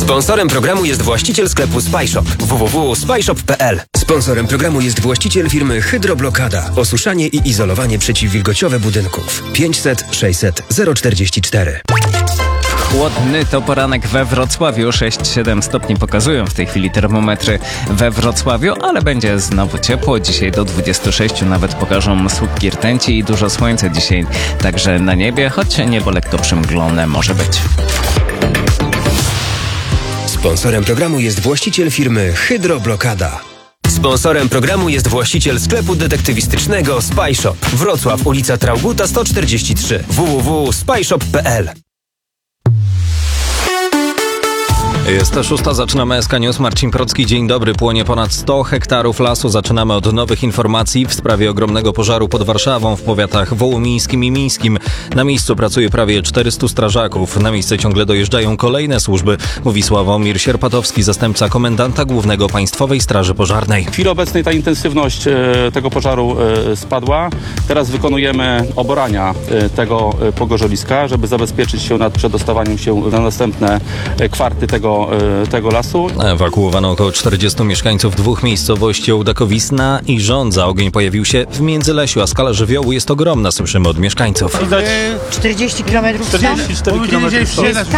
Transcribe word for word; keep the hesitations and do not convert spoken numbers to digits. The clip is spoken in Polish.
Sponsorem programu jest właściciel sklepu Spyshop w w w kropka spyshop kropka p l. Sponsorem programu jest właściciel firmy Hydroblokada. Osuszanie i izolowanie przeciwwilgociowe budynków. pięćset sześćset zero czterdzieści cztery. Chłodny to poranek we Wrocławiu. sześć siedem stopni pokazują w tej chwili termometry we Wrocławiu, ale będzie znowu ciepło. Dzisiaj do dwudziestu sześciu nawet pokażą słupki rtęci i dużo słońca dzisiaj także na niebie, choć niebo lekko przymglone może być. Sponsorem programu jest właściciel firmy Hydroblokada. Sponsorem programu jest właściciel sklepu detektywistycznego Spyshop. Wrocław, ulica Traugutta sto czterdzieści trzy. w w w kropka spyshop kropka p l. Jest szósta, zaczynamy S K News. Marcin Procki, dzień dobry. Płonie ponad sto hektarów lasu. Zaczynamy od nowych informacji w sprawie ogromnego pożaru pod Warszawą w powiatach wołomińskim i mińskim. Na miejscu pracuje prawie czterystu strażaków. Na miejsce ciągle dojeżdżają kolejne służby, mówi Sławomir Sierpatowski, zastępca komendanta głównego Państwowej Straży Pożarnej. W chwili obecnej ta intensywność e, tego pożaru e, spadła. Teraz wykonujemy oborania e, tego e, pogorzeliska, żeby zabezpieczyć się nad przedostawaniem się na następne e, kwarty tego tego lasu. Ewakuowano około czterdziestu mieszkańców dwóch miejscowości Ołdakowizna i Żądza. Ogień pojawił się w Międzylesiu, a skala żywiołu jest ogromna, słyszymy od mieszkańców. czterdzieści kilometrów czterdzieści cztery kilometry.